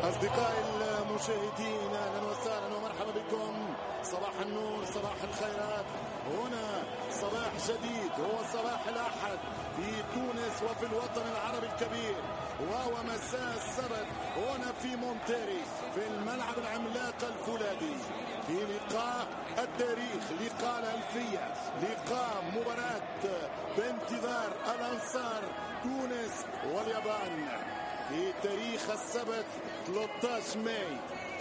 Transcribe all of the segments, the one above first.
أصدقائي المشاهدين، أهلا وسهلا ومرحبا بكم. صباح النور، صباح الخيرات. هنا صباح جديد، هو صباح الأحد في تونس وفي الوطن العربي الكبير، وهو مساء السبت هنا في مونتيري في الملعب العملاق الفولاذي، في لقاء التاريخ، لقاء الألفية، لقاء مباراة بانتظار الأنصار تونس واليابان في تاريخ السبت 13 ماي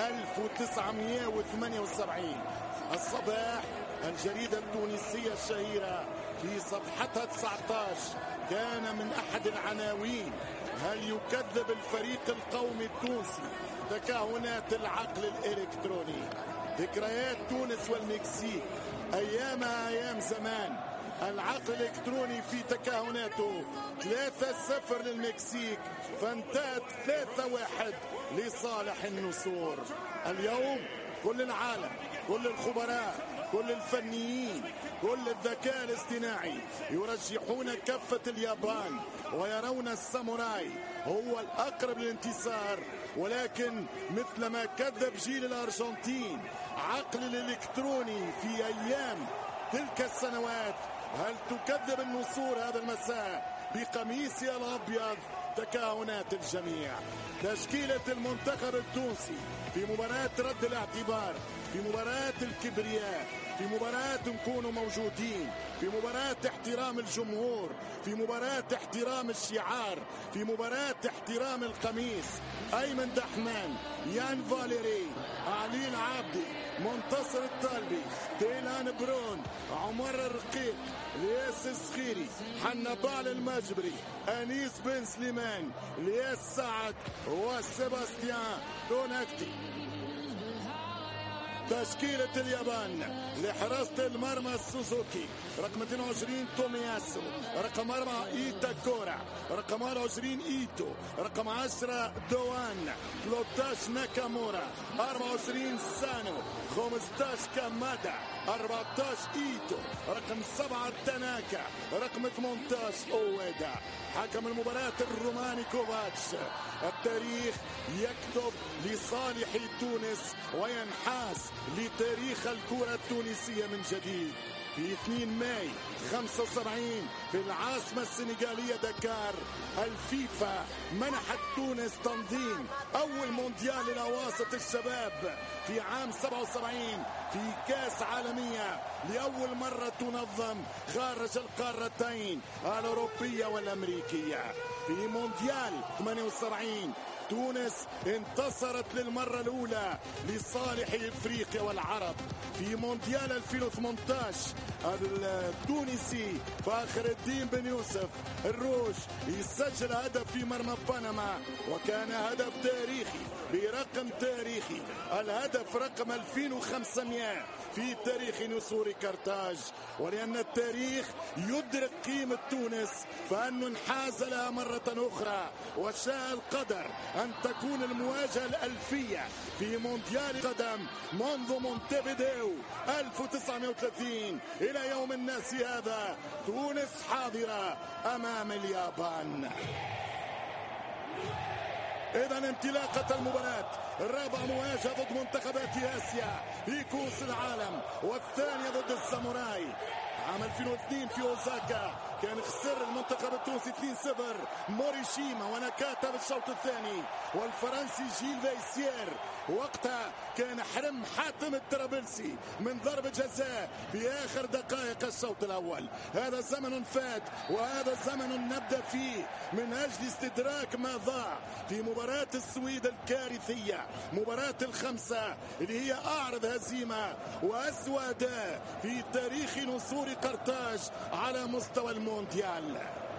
1978. الصباح الجريدة التونسية الشهيرة في صفحتها 19 كان من أحد العناوين: هل يكذب الفريق القومي التونسي تكهنات العقل الإلكتروني؟ ذكريات تونس والمكسيك، أيامها أيام زمان. العقل الإلكتروني في تكهناته 3-0 للمكسيك، فانتهت 3-1 لصالح النسور. اليوم كل العالم، كل الخبراء، كل الفنيين، كل الذكاء الاصطناعي يرجحون كفة اليابان ويرون الساموراي هو الأقرب للانتصار، ولكن مثلما كذب جيل الأرجنتين عقل الإلكتروني في أيام تلك السنوات، هل تكذب النسور هذا المساء بقميصها الأبيض تكهنات الجميع؟ تشكيلة المنتخب التونسي في مباراة رد الاعتبار، في مباراة الكبرياء، في مباراة نكونوا موجودين، في مباراة احترام الجمهور، في مباراة احترام الشعار، في مباراة احترام القميص: أيمن دحمان، يان فاليري، علي العابدي، منتصر الطالبي، ديلان برون، عمر الرقيق، لياس السخيري، حنبال المجبري، أنيس بن سليمان، لياس سعد وسيباستيان كوناكتي. تشكيلة اليابان: لحراسة المرمى سوزوكي، رقم 22 تومياسو، رقم 4 إيتا كورا، رقم 24 إيتو، رقم 10 دوان، 13 ناكامورا، 24 سانو، 15 كامادا، 14 إيتو، رقم 7 تاناكا، رقم 18 أويدا. حكم المباراة الروماني كوفاتش. التاريخ يكتب لصالح تونس وينحاس لتاريخ الكرة التونسية من جديد. في 2 ماي 75 في العاصمة السنغالية دكار، الفيفا منحت تونس تنظيم أول مونديال للأواسط الشباب في عام 77 في كأس عالمية لأول مرة تنظم خارج القارتين الأوروبية والأمريكية. في مونديال 78 تونس انتصرت للمرة الأولى لصالح إفريقيا والعرب. في مونديال 2018 التونسي فاخر الدين بن يوسف الروش يسجل هدف في مرمى بنما، وكان هدف تاريخي برقم تاريخي، الهدف رقم 2500 في تاريخ نسور كرتاج. ولأن التاريخ يدرك قيمة تونس فأنه انحاز لها مرة أخرى، وشاء القدر أن تكون المواجهة الألفية في مونديال قدم منذ مونتيفيديو 1930 إلى يوم الناس هذا. تونس حاضرة أمام اليابان. إذا انطلاقة المباراة، الرابع مواجهة ضد منتخبات آسيا في كؤوس العالم، والثانية ضد الساموراي. عام 2002 في أوزاكا كان خسر المنتخب التونسي 2-0 موريشيما وناكاتا بالشوط الثاني، والفرنسي جيل فيسير وقتها كان حرم حاتم الطرابلسي من ضربة جزاء في آخر دقائق الشوط الأول. هذا زمن فات وهذا زمن نبدأ فيه من أجل استدراك ما ضاع في مباراة السويد الكارثية، مباراة الخمسة اللي هي أعرض هزيمة وأسوأ أداء في تاريخ نسور قرطاج على مستوى المونديال.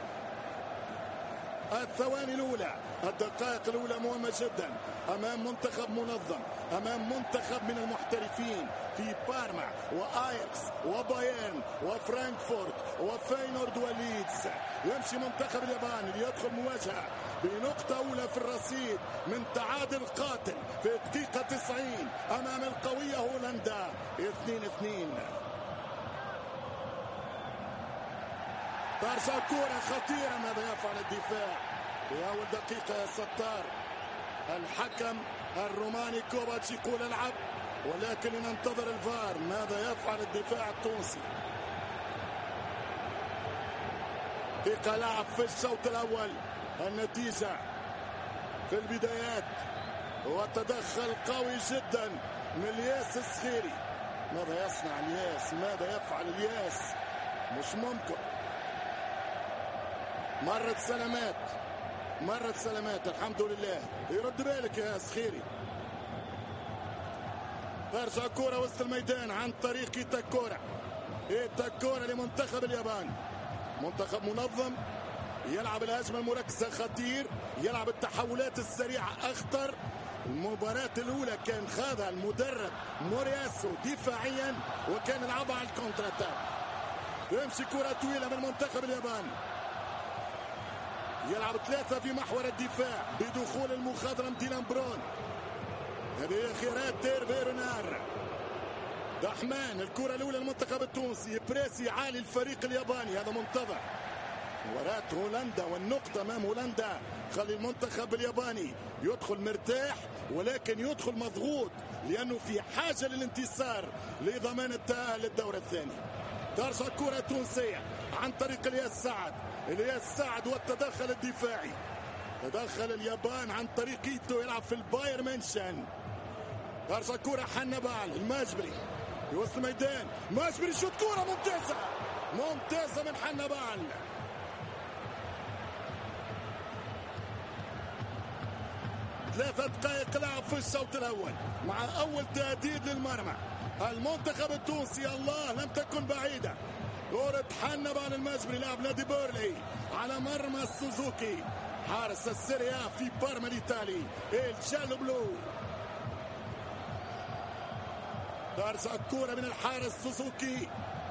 الثواني الأولى، الدقائق الأولى مهمة جدا أمام منتخب منظم، أمام منتخب من المحترفين في بارما وآياكس وبايرن وفرانكفورت وفاينورد وليدز. يمشي منتخب اليابان ليدخل مواجهة بنقطة أولى في الرصيد من تعادل قاتل في الدقيقة 90 أمام القوية هولندا 2-2. ترجع كرة خطيرة، ماذا يفعل الدفاع في أول دقيقة يا ستار؟ الحكم الروماني كوفاتش يقول العب، ولكن ننتظر الفار ماذا يفعل الدفاع التونسي. دقيقة لعب في الشوط الأول. النتيجة في البدايات وتدخل قوي جدا من الياس السخيري. ماذا يصنع الياس؟ ماذا يفعل الياس؟ مش ممكن. مرت سلامات الحمد لله. يرد بالك يا سخيري. ترجع كرة وسط الميدان عن طريق إيتاكورا. إيتاكورا لمنتخب اليابان، منتخب منظم، يلعب الهجمة المركزة خطير، يلعب التحولات السريعة أخطر. المباراة الأولى كان خاضها المدرب مورياسو دفاعيا وكان يلعبها على الكونتر اتاك. يمشي كرة طويلة من منتخب اليابان، يلعب 3 في محور الدفاع بدخول المخضرم ديلان برون. هذه خيارات هيرفي رونار. دحمان الكرة الأولى للمنتخب التونسي، بريسي عالي الفريق الياباني، هذا منتظر. مباراة هولندا والنقطة أمام هولندا خلي المنتخب الياباني يدخل مرتاح ولكن يدخل مضغوط لأنه في حاجة للانتصار لضمان التأهل للدور الثاني. ترجع كرة تونسية عن طريق الياس سعد والتدخل الدفاعي. تدخل اليابان عن طريق إيتو يلعب في الباير منشن. ترجع كرة حنبال الماجبري في وسط الميدان، ماجبري شوت كرة ممتازة من حنبال. ثلاثة دقائق لعب في الشوط الأول مع أول تهديد للمرمى. المنتخب التونسي الله لم تكن بعيدة. كرة حنبال الماجبري لاعب نادي بورلي على مرمى السوزوكي حارس السيريا في بارما الإيطالي الجالو بلو. ترجع الكرة من الحارس سوزوكي.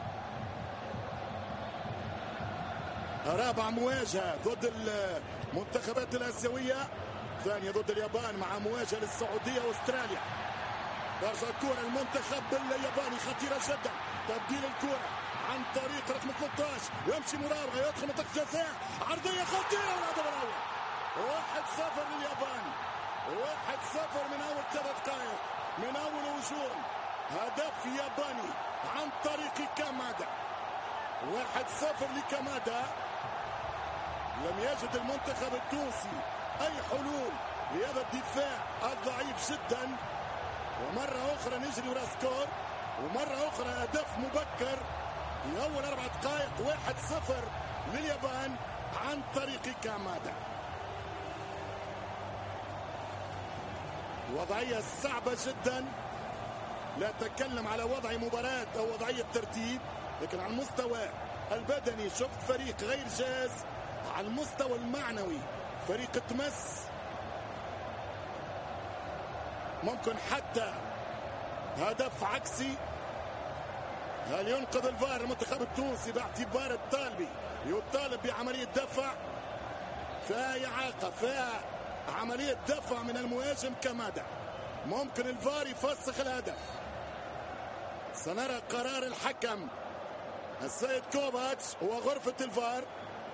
رابع مواجهة ضد المنتخبات الآسيوية، ثانية ضد اليابان مع مواجهة للسعودية واستراليا. ترجع الكرة المنتخب الياباني خطيرة جدا. تبديل الكرة عن طريق رقم 13 يمشي مراوغة يدخل منطقة جزاء، عرضية خطيرة والهدف الأول. 1-0 لليابان، 1-0 من أول 3 دقائق من أول هجوم. هدف ياباني عن طريق كامادا. 1-0 لكامادا. لم يجد المنتخب التونسي أي حلول لهذا الدفاع الضعيف جدا، ومرة أخرى نجري ورا سكور، ومرة أخرى هدف مبكر في أول 4 دقائق. 1-0 لليابان عن طريق كامادا. وضعية صعبة جدا، لا أتكلم على وضع مباراة أو وضعية ترتيب، لكن على المستوى البدني شفت فريق غير جاهز. على المستوى المعنوي فريق تمس، ممكن حتى هدف عكسي. هل ينقذ الفار المنتخب التونسي باعتبار الطالبي يطالب بعملية دفع؟ فيها إعاقة، فيها عملية دفع من المهاجم كامادا. ممكن الفار يفسخ الهدف. سنرى قرار الحكم السيد كوفاتش وغرفة الفار.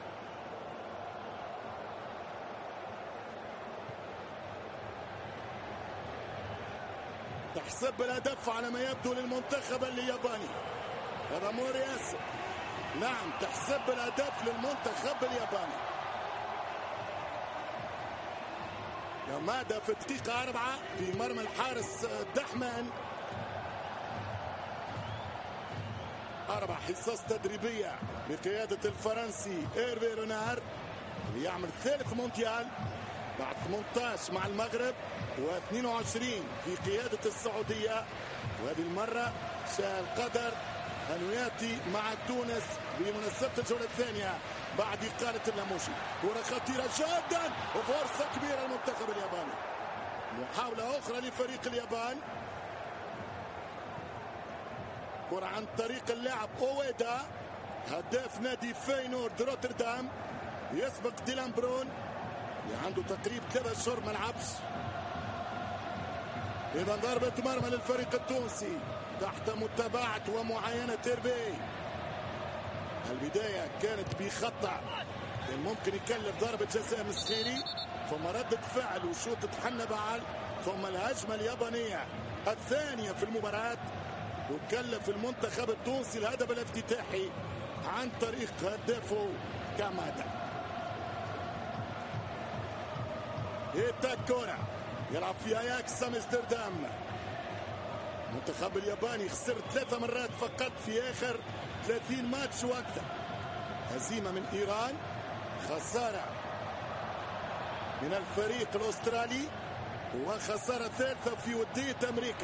تحسب الهدف على ما يبدو للمنتخب الياباني. هذا مورياسو. نعم تحسب الهدف للمنتخب الياباني. كامادا في الدقيقة 4 في مرمى الحارس دحمان. 4 حصص تدريبية بقيادة الفرنسي هيرفي رونار اللي يعمل ثالث مونديال بعد 18 مع المغرب و22 في قيادة السعودية. وهذه المرة شاء القدر أن يأتي مع تونس بمناسبة الجولة الثانية بعد إقالة اللاموشي. كرة خطيرة جدا وفرصة كبيرة للمنتخب الياباني. محاولة أخرى لفريق اليابان. كرة عن طريق اللاعب أويدا هداف نادي فينورد روتردام، يسبق ديلان برون اللي عنده تقريبا 3 أشهر ما لعبش. إذا ضربة مرمى للفريق التونسي تحت متابعة ومعاينة هيرفي. البداية كانت بخطأ كان ممكن يكلف ضربة جزاء مسخيري ثم ردة فعل وشوط تحنى بعل، ثم الهجمة اليابانية الثانية في المباراة، وكلف المنتخب التونسي الهدف الافتتاحي عن طريق هدافه كامادا. هيتا كورة يلعب في اياكس امستردام. المنتخب الياباني خسر 3 مرات فقط في اخر 30 ماتش واكثر. هزيمة من ايران، خسارة من الفريق الاسترالي، وخسارة ثالثة في ودية امريكا.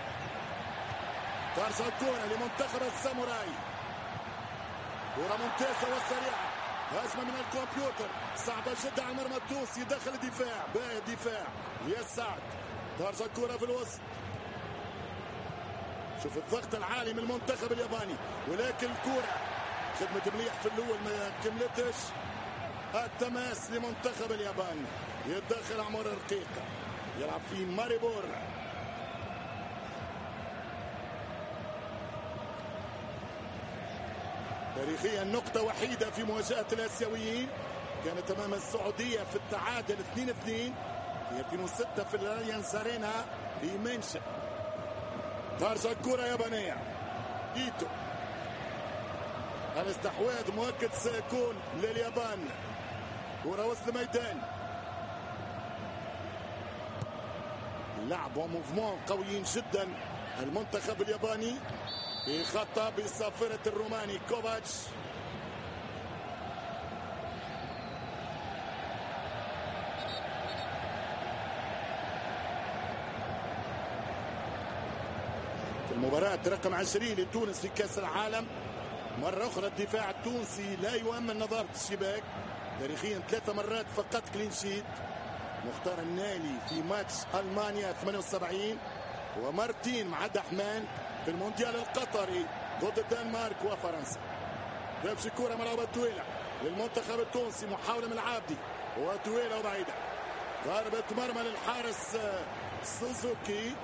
ترجع الكورة لمنتخب الساموراي، كرة ممتازة وسريعة، هجمة من الكمبيوتر صعبة جدا على المرمى التونسي داخل الدفاع. باهي الدفاع ليسعد، ترجع الكرة في الوسط. شوف الضغط العالي من المنتخب الياباني، ولكن الكرة خدمة مليح في الأول ما كملتش. التماس لمنتخب اليابان، يتدخل عمر رقيقة، يلعب في ماريبور. تاريخيا نقطة وحيدة في مواجهة الآسيويين كانت أمام السعودية في التعادل 2-2 في 2006 في الاليانز ارينا في منشن. ترجع الكرة يابانية، إيتو. الاستحواذ مؤكد سيكون لليابان. كرة وسط الميدان، لعب وموفمون قويين جدا. المنتخب الياباني يخطى بصافرة الروماني كوفاتش. في المباراة رقم 20 لتونس في كأس العالم، مرة أخرى الدفاع التونسي لا يؤمن نظارة الشباك. تاريخيا 3 مرات فقط كلين شيت. مختار النالي في ماتش ألمانيا 78، ومارتين مع دحمان في المونديال القطري ضد الدنمارك وفرنسا. يمشي كرة ملعوبة طويلة للمنتخب التونسي، محاولة من العابدي وطويلة وبعيدة. ضربة مرمى للحارس سوزوكي.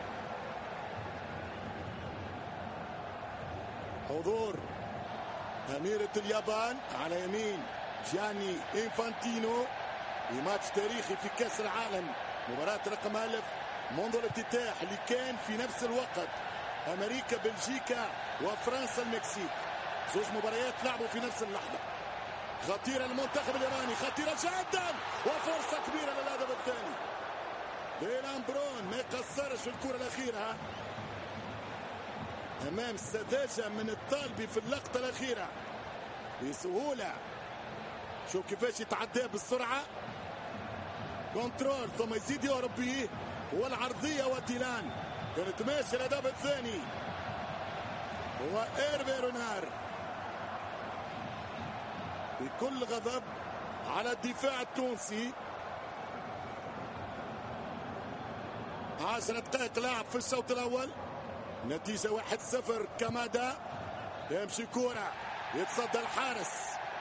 حضور أميرة اليابان على يمين جاني إنفانتينو في ماتش تاريخي في كأس العالم، مباراة رقم 1000 منذ الافتتاح اللي كان في نفس الوقت أمريكا بلجيكا وفرنسا المكسيك. 2 مباريات لعبوا في نفس اللحظة. خطيرة المنتخب الياباني، خطيرة جدا، وفرصة كبيرة للهدف الثاني. ديلان برون ما يقصرش في الكرة الأخيرة أمام سذاجة من الطالبي في اللقطة الأخيرة بسهولة. شوف كيفاش يتعدى بالسرعة، كنترول ثم يزيد يهرب به، والعرضية وديلان كانت ماشية الهدف الثاني. هو إيرفي رونار بكل غضب على الدفاع التونسي. 10 دقائق لعب في الشوط الأول، نتيجة 1-0. كامادا يمشي كورة، يتصدى الحارس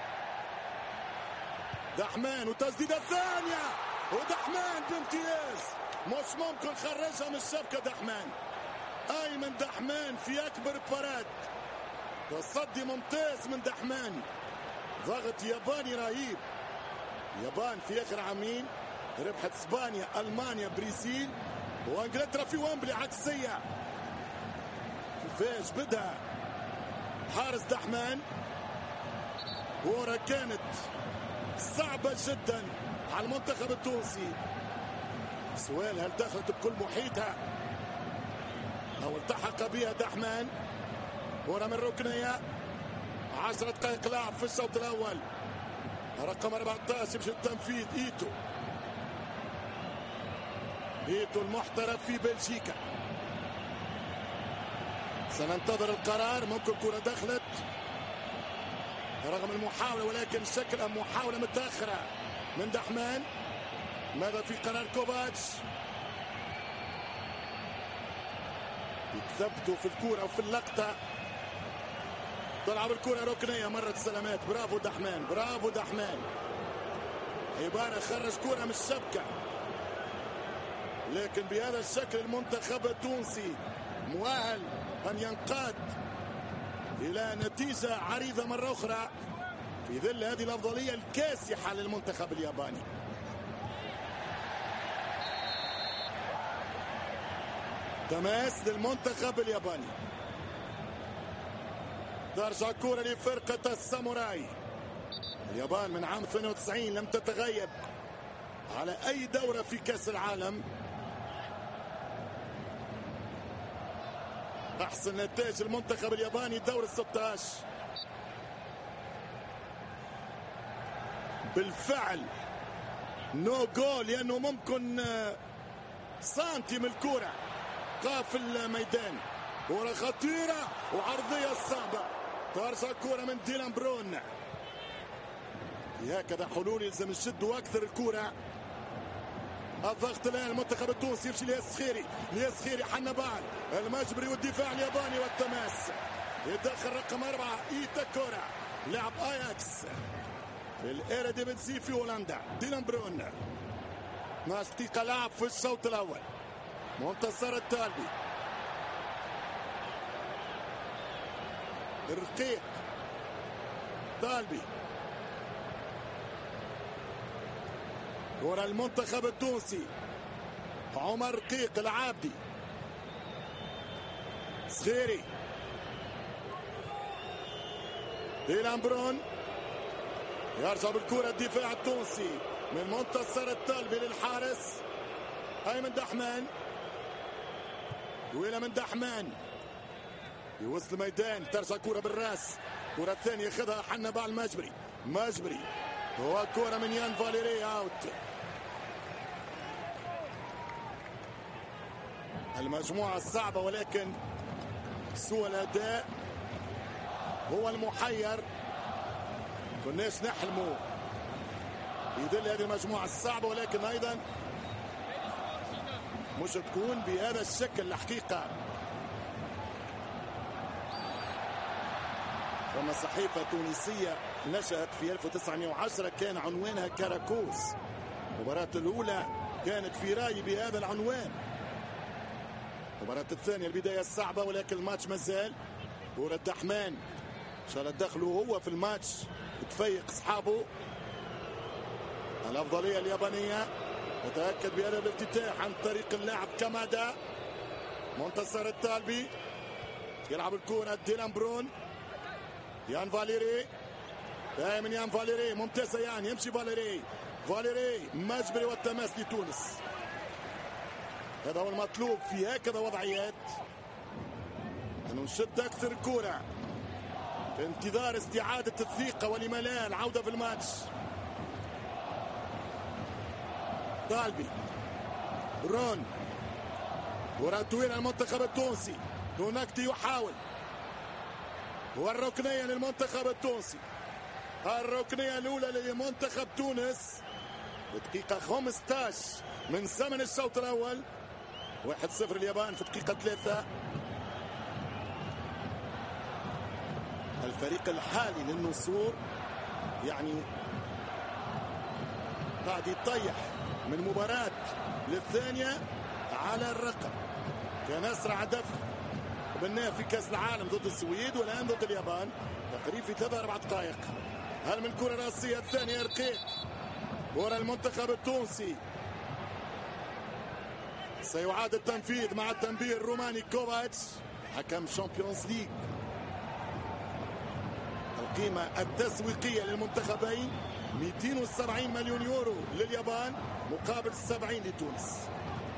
دحمان، وتسديدة الثانية، ودحمان بامتياز، مش ممكن خرجها من الشبكة. دحمان، أيمن دحمان في أكبر بارات، تصدي ممتاز من دحمان. ضغط ياباني رهيب. يابان في آخر عامين ربحت اسبانيا، ألمانيا، برازيل وانجلترا في ويمبلي عكسية. كيفاش بدها حارس دحمان، كورة كانت صعبة جدا على المنتخب التونسي. سؤال، هل دخلت بكل محيطها أو التحق بها دحمان؟ كورة من ركنية، 10 دقائق لعب في الشوط الأول. رقم 14 يمشي التنفيذ، إيتو المحترف في بلجيكا. سننتظر القرار، ممكن كرة دخلت رغم المحاولة، ولكن شكلها محاولة متأخرة من دحمان. ماذا في قرار كوفاتش؟ يتثبتوا في الكرة وفي اللقطة. تلعب الكرة ركنية، مرت سلامات. برافو دحمان، برافو دحمان. عبارة خرج كرة من الشبكة، لكن بهذا الشكل المنتخب التونسي مؤهل أن ينقاد إلى نتيجة عريضة مرة أخرى في ظل هذه الأفضلية الكاسحة للمنتخب الياباني. تماس للمنتخب الياباني. ترجع كرة لفرقة الساموراي. اليابان من عام 92 لم تتغيب على أي دورة في كأس العالم. أحسن نتائج المنتخب الياباني دور ال16. بالفعل نو جول لأنه ممكن سنتي من الكرة قاف الميدان. كرة خطيرة وعرضية صعبة. ترجع كرة من ديلان برون. هكذا حلول يلزم الشد واكثر الكرة. الضغط الان المنتخب التونسي يمشي ليسخيري. ليسخيري حنبال المجبري والدفاع الياباني والتماس. يتدخل رقم 4 إيتاكورا لاعب اياكس في الإيريديفيسي في هولندا. ديلان برون 12 دقيقة لعب في الشوط الأول. منتصر التالبي رقيق. تالبي كرة المنتخب التونسي. عمر رقيق العابدي. صغيري. ديلان برون يرجع بالكرة الدفاع التونسي من منتصر التالبي للحارس أيمن دحمان. دويلة من دحمان يوصل الميدان. ترجع كرة بالراس. كرة الثانية ياخذها حنبال المجبري. مجبري هو كرة من يان فاليري اوت. المجموعة الصعبة ولكن سوء الأداء هو المحير. كناش نحلموا يدل هذه المجموعة الصعبة ولكن أيضا مش تكون بهذا الشكل الحقيقة. وما صحيفة تونسية نشأت في 1910 كان عنوانها كاراكوس. المباراة الأولى كانت في راي بهذا العنوان. المباراة الثانية البداية الصعبة ولكن الماتش مازال. كرة دحمان إن شاء الله دخلوا هو في الماتش تفيق أصحابه. الأفضلية اليابانية يتأكد بهذا الافتتاح عن طريق اللاعب كامادا. منتصر التالبي يلعب الكرة ديلان برون. يان فاليري دائما يان فاليري ممتازة. يعني يمشي فاليري. فاليري مجبري والتماس لتونس. هذا هو المطلوب في هكذا وضعيات أن نشد أكثر الكرة في انتظار استعادة الثقة ولما لا العودة في الماتش. طالبي برون كرة طويلة المنتخب التونسي. هناك يحاول والركنية للمنتخب التونسي. الركنية الأولى لمنتخب تونس بدقيقة 15 من زمن الشوط الأول. 1-0 اليابان في دقيقة 3. الفريق الحالي للنصور يعني قاعد يطيح من مباراة للثانية على الرقم. كان أسرع هدف قبلناه في كأس العالم ضد السويد والآن ضد اليابان تقريبا في 3-4 دقائق. هل من كرة رأسية الثانية رقيق. كرة المنتخب التونسي سيعاد التنفيذ مع التنبيه الروماني كوفاتش حكم شامبيونز ليج. القيمة التسويقية للمنتخبين 270 مليون يورو لليابان مقابل 70 لتونس.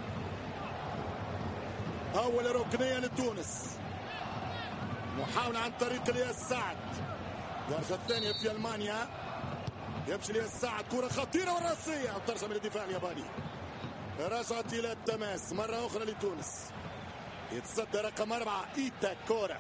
أول ركنية لتونس. محاولة عن طريق الياس سعد. الدرجة الثانية في ألمانيا. يمشي الياس سعد كرة خطيرة والرأسية وترجع من الدفاع الياباني. رجعت إلى التماس مرة أخرى لتونس. يتصدى رقم 4 إيتاكورا.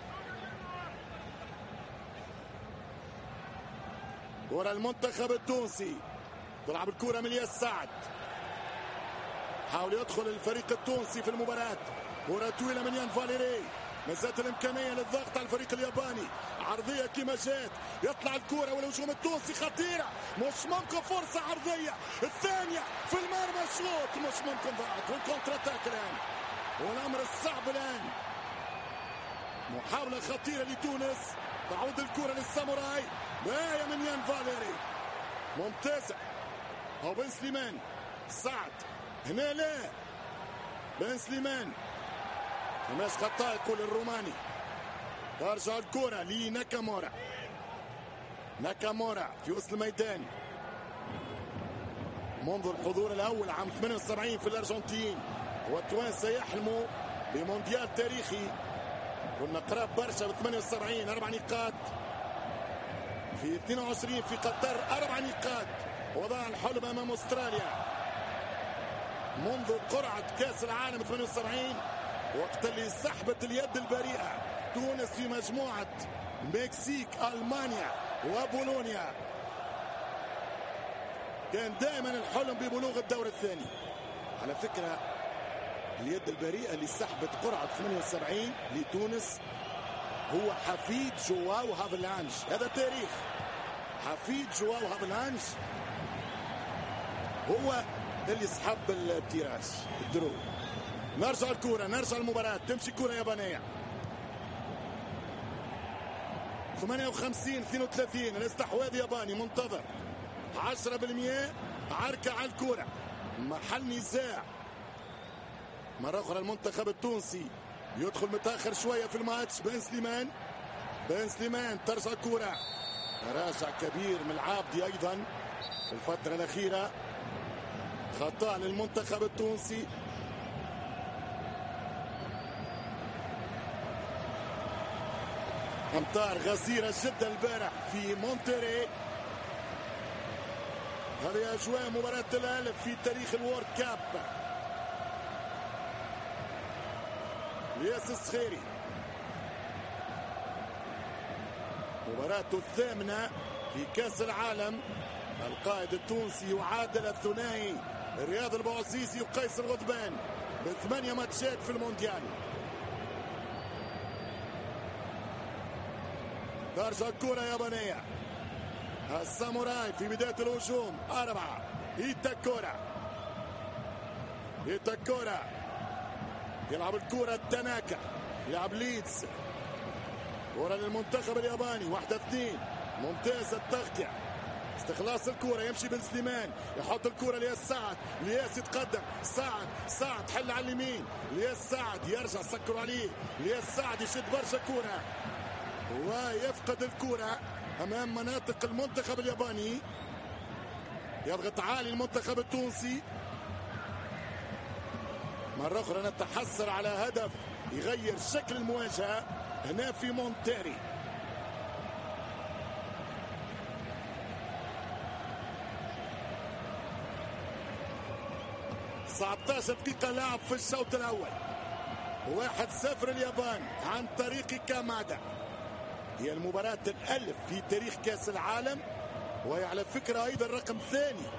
كرة المنتخب التونسي. تلعب الكرة من الياس سعد. حاول يدخل الفريق التونسي في المباراة. كرة طويلة من يان فاليري. مازالت الإمكانية للضغط على الفريق الياباني. عرضية كما جات. يطلع الكرة والهجوم التونسي خطيرة. مش ممكن فرصة عرضية. الثانية في المرمى شوط مش ممكن ضاعت. والكونتر اتاك الآن. والأمر الصعب الآن. محاولة خطيرة لتونس. تعود الكرة للساموراي. باية من يان فاليري. ممتازة. أو بن سليمان. سعد. هنا لا. بن سليمان ماش خطأ يقول الروماني. ترجع الكرة لناكامورا. ناكامورا في وسط الميدان منذ الحضور الأول عام 78 في الأرجنتين، والتوانسة يحلموا بمونديال تاريخي. كنا قراب برشا ب 78 4 نقاط، في 22 في قطر 4 نقاط، وضع الحلم أمام أستراليا منذ قرعة كأس العالم 78، وقت اللي سحبت اليد البريئة تونس في مجموعة مكسيك ألمانيا وبولونيا. كان دائما الحلم ببلوغ الدور الثاني. على فكرة اليد البريئة اللي سحبت قرعة 78 لتونس هو حفيد جواو هافلانج، هذا تاريخ. حفيد جواو هافلانج هو اللي سحب التيراج الدرو. نرجع الكرة، نرجع المباراة، تمشي كرة يابانية 58-32، الاستحواذ ياباني منتظر 10%، عركة على الكرة، محل نزاع. مرة أخرى المنتخب التونسي يدخل متأخر شوية في الماتش. بن سليمان ترجع الكرة، راجع كبير من العابدي أيضا في الفترة الأخيرة. خطأ للمنتخب التونسي. أمطار غزيرة جدا البارح في مونتري. هذه أجواء مباراة الألف في تاريخ الوورد كاب. الياس الصخيري مباراته الثامنة في كأس العالم. القائد التونسي يعادل الثنائي رياض البوعزيزي وقيس الغضبان ب8 ماتشات في المونديال. ترجع الكرة يابانية. الساموراي في بداية الهجوم 4. إيتاكورا يلعب الكرة تاناكا، يلعب ليدز، كرة للمنتخب الياباني 1-2. ممتاز التغطية، استخلاص الكرة، يمشي بن سليمان، يحط الكرة لياس سعد، لياس يتقدم، سعد حل على اليمين، لياس سعد يرجع سكروا عليه، لياس سعد يشد برشا كرة ويفقد الكرة أمام مناطق المنتخب الياباني. يضغط عالي المنتخب التونسي. مرة أخرى نتحسر على هدف يغير شكل المواجهة هنا في مونتيري. تسعتاشر دقيقة لعب في الشوط الأول. 1-0 اليابان عن طريق كامادا. هي المباراة الألف في تاريخ كأس العالم، وهي على فكرة أيضا رقم ثاني.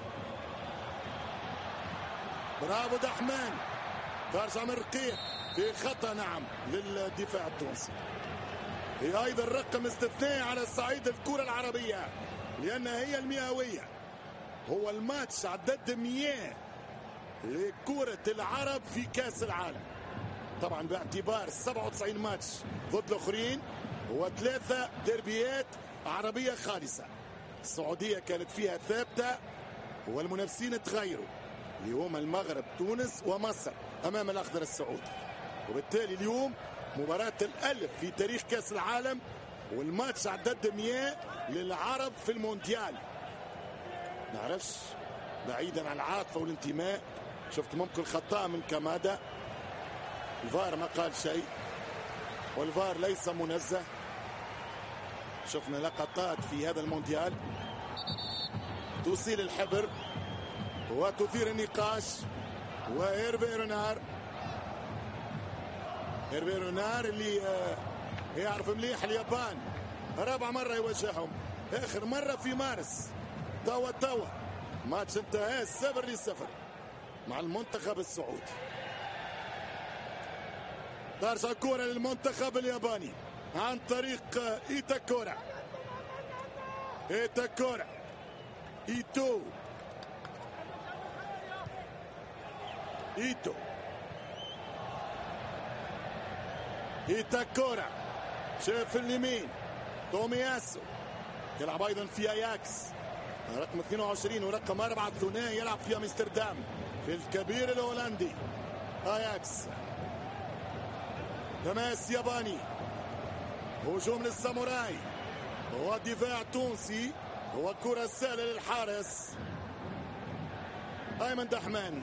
برافو دحمان، ترجع من رقيق في خطأ نعم للدفاع التونسي. هي أيضا رقم استثنائي على صعيد الكرة العربية، لأنها هي المئوية. هو الماتش عدد 100 لكرة العرب في كأس العالم، طبعا باعتبار 97 ماتش ضد الآخرين و3 ديربيات عربية خالصة. السعودية كانت فيها ثابتة والمنافسين تغيروا، اللي هما المغرب تونس ومصر أمام الأخضر السعودي. وبالتالي اليوم مباراة الألف في تاريخ كأس العالم، والماتش عدد 100 للعرب في المونديال. نعرفش بعيدا عن العاطفة والانتماء، شفت ممكن خطأ من كامادا، الفار ما قال شيء والفار ليس منزه. شفنا لقطات في هذا المونديال تثير الحبر وتثير النقاش. وإيرفي رونار اللي يعرف مليح اليابان، رابع مرة يواجههم، آخر مرة في مارس. توا ماتش انتهى 0-0 مع المنتخب السعودي. ترجع الكرة للمنتخب الياباني عن طريق إيتاكورا. إيتاكورا شاف اليمين، تومياسو يلعب أيضا في أياكس رقم 22 ورقم 4 الثنائي يلعب في أمستردام في الكبير الهولندي أياكس. تماس ياباني، هجوم للساموراي ودفاع تونسي وكرة سهلة للحارس أيمن دحمان.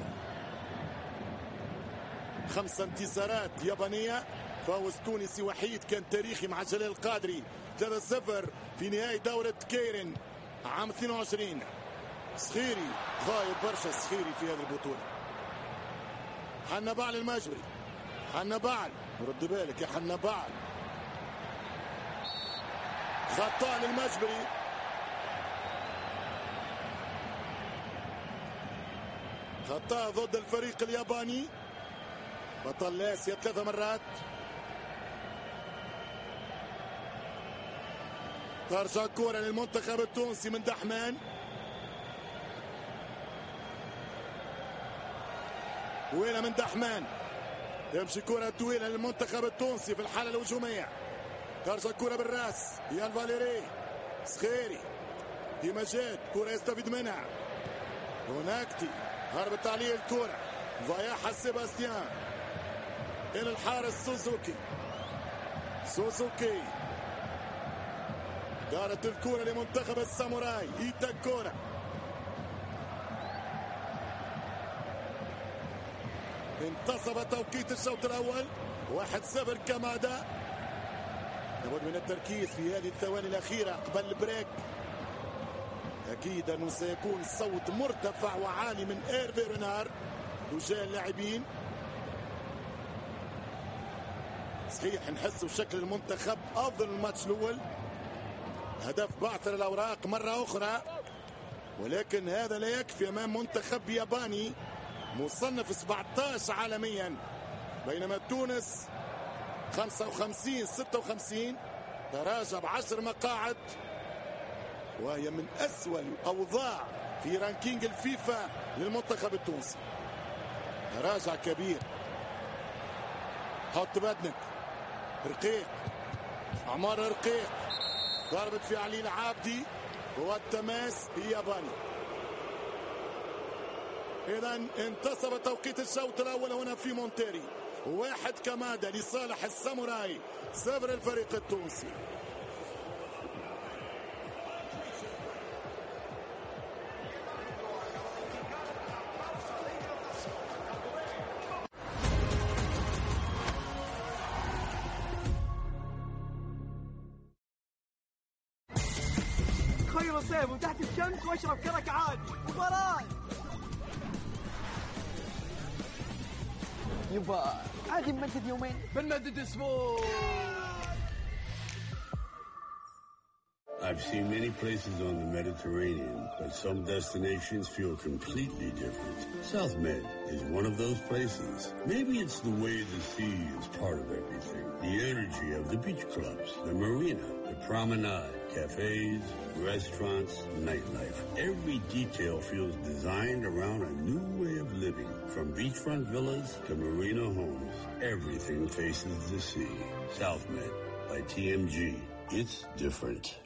5 انتصارات يابانية، فوز تونسي وحيد كان تاريخي مع جلال القادري 3-0 في نهائي دورة كيرن عام 22. صخيري غايب برشا صخيري في هذه البطولة. حنبعل المجبري، حنبعل رد بالك يا حنبعل، خطأ للمجبري. خطأ ضد الفريق الياباني بطل آسيا 3 مرات. ترجع كرة للمنتخب التونسي من دحمان، وين من دحمان، يمشي كرة طويلة للمنتخب التونسي في الحالة الهجومية. ترجع كرة بالراس يان فاليري، صخيري ديما جات كرة يستفيد منها هناكتي، هربت عليه الكرة ضيعها سيباستيان إلى الحارس سوزوكي دارت الكرة لمنتخب الساموراي إيتاكورا. انتصف توقيت الشوط الأول 1-0 كمادا. لابد من التركيز في هذه الثواني الأخيرة قبل البريك. أكيد أنه سيكون الصوت مرتفع وعالي من إيرفي رينار وجاء اللاعبين. صحيح نحسوا شكل المنتخب أفضل من الماتش الأول، هدف بعثر الأوراق مرة أخرى، ولكن هذا لا يكفي أمام منتخب ياباني مصنف 17 عالميا، بينما تونس 55-56 تراجع ب10 مقاعد، وهي من أسوأ الأوضاع في رانكينج الفيفا للمنتخب التونسي. تراجع كبير. حط بدنك رقيق، عمار رقيق، ضربة في علي العابدي والتماس ياباني. إذا انتصر توقيت الشوط الأول هنا في مونتيري، 1 كمادا لصالح الساموراي، 0 الفريق التونسي. خير صيف وتحت الشمس واشرب كرك عادي. مباراة يبا عادي نمدد يومين، بنمدد اسبوع. I've seen many places on the Mediterranean, but some destinations feel completely different. South Med is one of those places. Maybe it's the way the sea is part of everything. The energy of the beach clubs, the marina, the promenade, cafes, restaurants, nightlife. Every detail feels designed around a new way of living. From beachfront villas to marina homes, everything faces the sea. South Med by TMG. It's different.